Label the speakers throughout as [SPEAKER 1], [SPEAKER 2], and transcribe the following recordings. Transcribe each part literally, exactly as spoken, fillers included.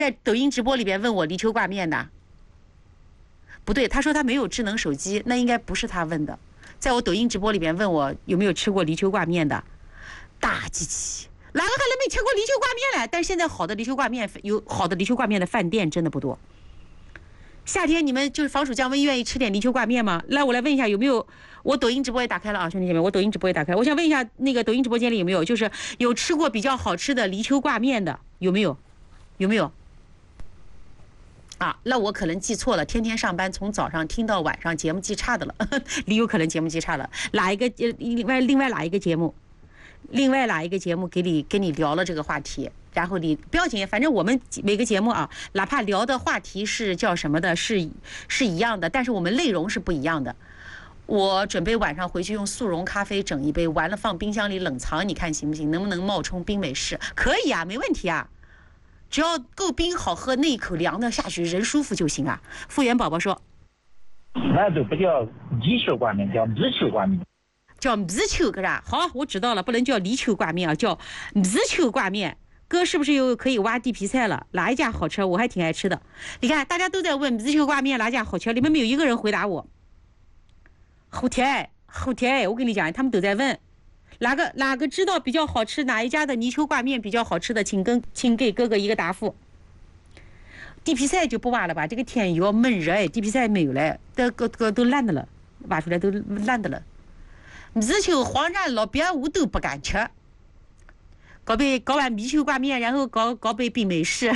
[SPEAKER 1] 在抖音直播里边问我泥鳅挂面的。不对，他说他没有智能手机，那应该不是他问的。在我抖音直播里边问我有没有吃过泥鳅挂面的，大机器，哪个还能没吃过泥鳅挂面嘞？但是现在好的泥鳅挂面有好的泥鳅挂面的饭店真的不多。夏天你们就是防暑降温，愿意吃点泥鳅挂面吗？来，我来问一下有没有？我抖音直播也打开了啊，兄弟姐妹，我抖音直播也打开了。我想问一下，那个抖音直播间里有没有，就是有吃过比较好吃的泥鳅挂面的，有没有？有没有？啊，那我可能记错了，天天上班从早上听到晚上，节目记差的了，你有可能节目记差了。哪一个？另外另外哪一个节目？另外哪一个节目给你跟你聊了这个话题？然后你不要紧，反正我们每个节目啊，哪怕聊的话题是叫什么的，是是一样的，但是我们内容是不一样的。我准备晚上回去用速溶咖啡整一杯，完了放冰箱里冷藏，你看行不行？能不能冒充冰美式？可以啊，没问题啊，只要够冰好喝，那一口凉的下去，人舒服就行啊。复原宝宝说，
[SPEAKER 2] 那就不叫泥鳅挂面，叫米鳅挂面。
[SPEAKER 1] 叫米鳅个啥？好，我知道了，不能叫泥鳅挂面啊，叫米鳅挂面。哥是不是又可以挖地皮菜了？哪一家好吃？我还挺爱吃的。你看，大家都在问米鳅挂面哪家好吃，你们没有一个人回答我。后天，后天，我跟你讲，他们都在问，哪个哪个知道比较好吃，哪一家的泥鳅挂面比较好吃的，请跟请给哥哥一个答复。地皮菜就不挖了吧，这个天又要闷热哎，地皮菜没有了，这个个都烂的了，挖出来都烂的了。米鳅黄鳝老鳖我都不敢吃。搞杯搞碗米鳅挂面，然后搞搞杯冰美式。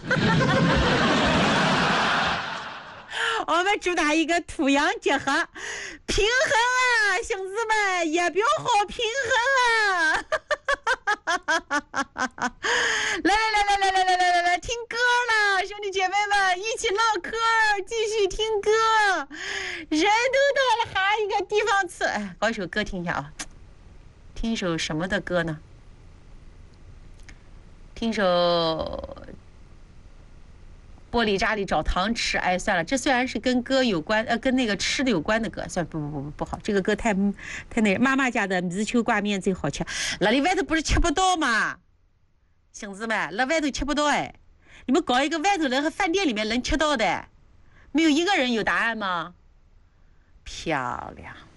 [SPEAKER 1] 我们主打一个土洋结合，平衡啊，兄弟们，也表好平衡啊！来来来来来来来来来来，听歌了，兄弟姐妹们，一起唠嗑，继续听歌。人都到了哈一个地方去，哎，搞一首歌听一下啊，听一首什么的歌呢？听首玻璃渣里找糖吃，哎，算了，这虽然是跟歌有关，呃，跟那个吃的有关的歌，算了，不不不不不好，这个歌太太那妈妈家的米鳅挂面最好吃，那里外头不是吃不到吗？兄弟们，那外头吃不到哎，你们搞一个外头人和饭店里面能吃到的，没有一个人有答案吗？漂亮。